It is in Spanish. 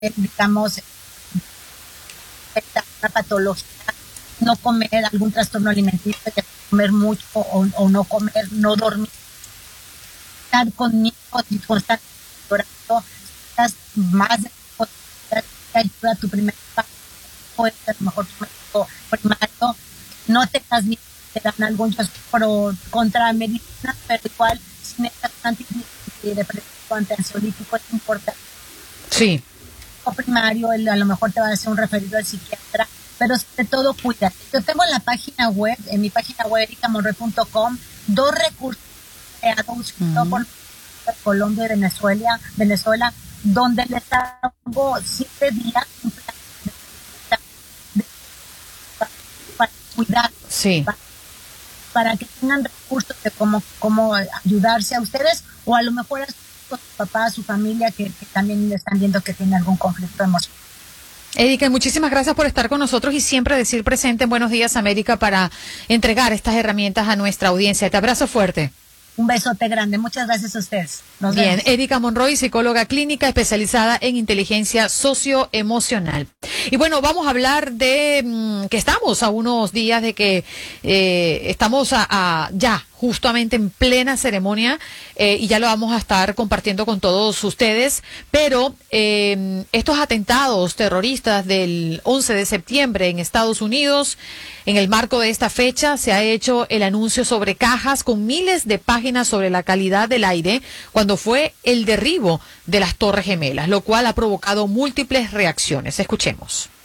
digamos, una patología, no comer algún trastorno alimenticio, comer mucho o no comer, no dormir, estar conmigo y constantemente llorando, estás más de ayuda a tu primer paso, puede ser mejor tu médico primario, no te das miedo, te dan algún chasco contra medicina, pero igual si necesitas antidepresivo, ansiolítico es importante. Sí. O primario, a lo mejor te va a hacer un referido al psiquiatra, pero sobre todo cuídate. Yo tengo en la página web, en mi página web ericamonroy.com, 2 recursos creados por Colombia y Venezuela, donde les hago 7 días para cuidar, sí, para que tengan recursos de cómo ayudarse a ustedes o a lo mejor a sus papás, a su familia que también están viendo que tiene algún conflicto emocional. Erika, muchísimas gracias por estar con nosotros y siempre decir presente en Buenos Días América para entregar estas herramientas a nuestra audiencia. Te abrazo fuerte. Un besote grande. Muchas gracias a ustedes. Nos Bien, vemos. Erika Monroy, psicóloga clínica especializada en inteligencia socioemocional. Y bueno, vamos a hablar de que estamos a unos días de que estamos ya justamente en plena ceremonia y ya lo vamos a estar compartiendo con todos ustedes, pero estos atentados terroristas del 11 de septiembre en Estados Unidos, en el marco de esta fecha se ha hecho el anuncio sobre cajas con miles de páginas sobre la calidad del aire cuando fue el derribo de las Torres Gemelas, lo cual ha provocado múltiples reacciones. Escuchemos.